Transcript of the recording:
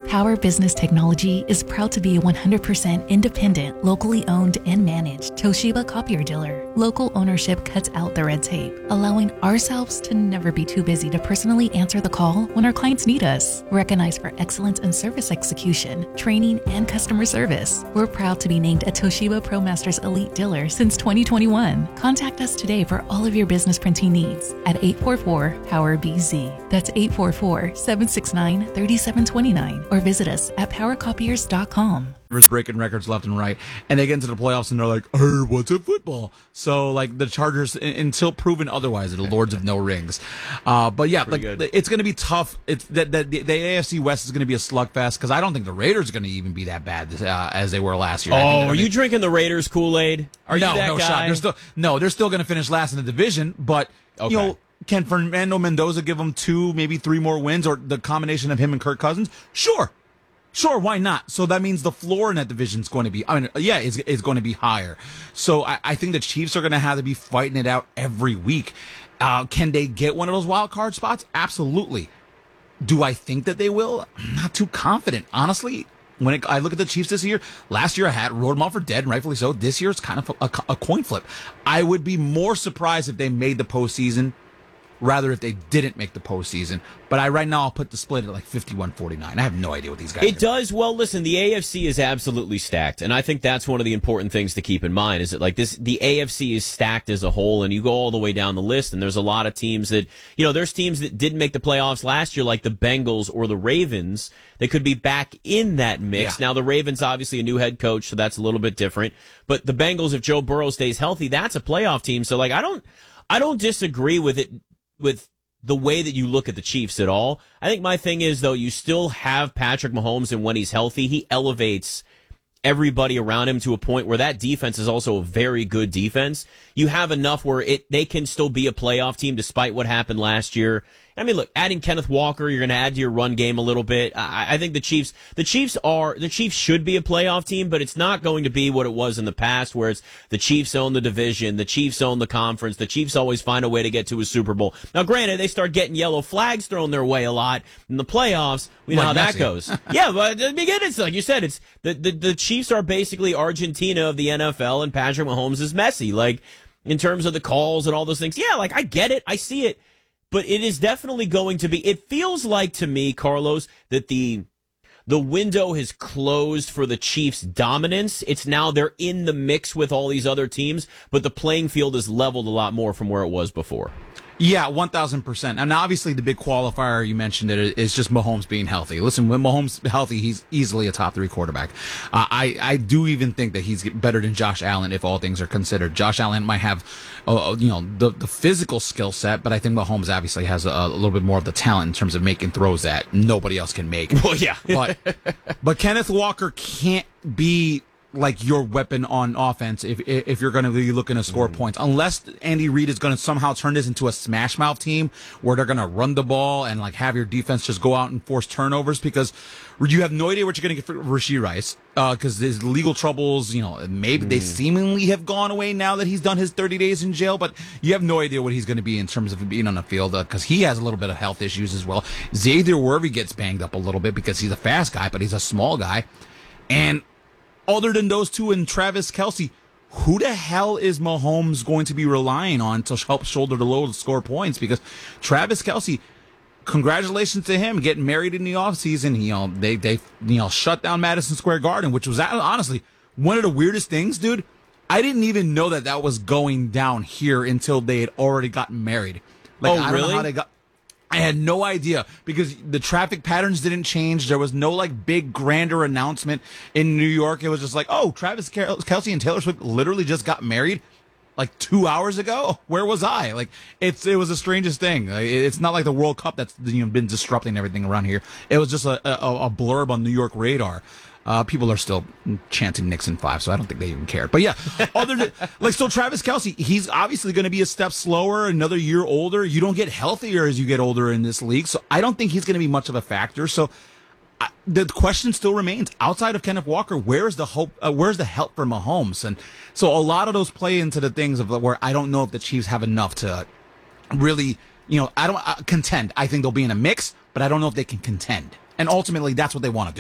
Power Business Technology is proud to be a 100% independent, locally owned and managed Toshiba copier dealer. Local ownership cuts out the red tape, allowing ourselves to never be too busy to personally answer the call when our clients need us. Recognized for excellence in service execution, training, and customer service, we're proud to be named a Toshiba ProMasters Elite dealer since 2021. Contact us today for all of your business printing needs at 844-POWER-BZ. That's 844-769-3729. Or visit us at powercopiers.com. Breaking records left and right, and they get into the playoffs and they're like, "Hey, what's a football?" So like the Chargers, until proven otherwise, are the Lords of no rings. But yeah, like it's going to be tough. It's that the AFC West is going to be a slugfest because I don't think the Raiders are going to even be that bad as they were last year. Oh, are you drinking the Raiders Kool-Aid? Are you no, that no guy? shot. They're still going to finish last in the division, but you know. Can Fernando Mendoza give them 2, maybe 3 more wins, or the combination of him and Kirk Cousins? Sure, why not? So that means the floor in that division is going to be, is going to be higher. So I think the Chiefs are going to have to be fighting it out every week. Can they get one of those wild card spots? Absolutely. Do I think that they will? I'm not too confident, honestly. When I look at the Chiefs this year, last year I wrote them off for dead, and rightfully so. This year it's kind of a coin flip. I would be more surprised if they made the postseason, rather if they didn't make the postseason. But right now I'll put the split at like 51-49. I have no idea what these guys It does. Well, listen, the AFC is absolutely stacked, and I think that's one of the important things to keep in mind is that like the AFC is stacked as a whole, and you go all the way down the list, and there's a lot of teams that, there's teams that didn't make the playoffs last year, like the Bengals or the Ravens. They could be back in that mix. Yeah. Now, the Ravens, obviously a new head coach, so that's a little bit different. But the Bengals, if Joe Burrow stays healthy, that's a playoff team. So like, I don't disagree with it, with the way that you look at the Chiefs at all. I think my thing is, though, you still have Patrick Mahomes, and when he's healthy, he elevates everybody around him to a point where that defense is also a very good defense. You have enough where they can still be a playoff team despite what happened last year. I mean, look, adding Kenneth Walker, you're going to add to your run game a little bit. I think the Chiefs should be a playoff team, but it's not going to be what it was in the past, where it's the Chiefs own the division, the Chiefs own the conference, the Chiefs always find a way to get to a Super Bowl. Now, granted, they start getting yellow flags thrown their way a lot in the playoffs. We know how that goes. Yeah, but again, it's like you said, it's the Chiefs are basically Argentina of the NFL, and Patrick Mahomes is Messi. Like, in terms of the calls and all those things. Yeah, like I get it, I see it. But it is definitely going to be, it feels like to me, Carlos, that the window has closed for the Chiefs' dominance. It's now they're in the mix with all these other teams, but the playing field is leveled a lot more from where it was before. Yeah, 1,000%. And obviously the big qualifier, you mentioned it, is just Mahomes being healthy. Listen, when Mahomes is healthy, he's easily a top 3 quarterback. I do even think that he's better than Josh Allen if all things are considered. Josh Allen might have, the physical skill set, but I think Mahomes obviously has a little bit more of the talent in terms of making throws that nobody else can make. Well, yeah. but Kenneth Walker can't be like your weapon on offense if you're going to be looking to score points, unless Andy Reid is going to somehow turn this into a smash mouth team where they're going to run the ball and like have your defense just go out and force turnovers, because you have no idea what you're going to get for Rashee Rice, because his legal troubles, maybe they seemingly have gone away now that he's done his 30 days in jail, but you have no idea what he's going to be in terms of being on the field, because he has a little bit of health issues as well. Xavier Worthy gets banged up a little bit because he's a fast guy, but he's a small guy. And other than those two and Travis Kelce, who the hell is Mahomes going to be relying on to help shoulder the load to score points? Because Travis Kelce, congratulations to him getting married in the offseason. They shut down Madison Square Garden, which was honestly one of the weirdest things, dude. I didn't even know that was going down here until they had already gotten married. Like, oh, I don't really? know how they got. I had no idea because the traffic patterns didn't change. There was no like big grander announcement in New York. It was just like, oh, Travis Kelce and Taylor Swift literally just got married like 2 hours ago. Where was I? Like it was the strangest thing. It's not like the World Cup that's been disrupting everything around here. It was just a blurb on New York radar. People are still chanting Nixon 5, so I don't think they even care. But yeah, so Travis Kelce, he's obviously going to be a step slower, another year older. You don't get healthier as you get older in this league, so I don't think he's going to be much of a factor. So the question still remains, outside of Kenneth Walker, where's the hope? Where's the help for Mahomes? And so a lot of those play into the things of where I don't know if the Chiefs have enough to really, I don't contend. I think they'll be in a mix, but I don't know if they can contend. And ultimately, that's what they want to do.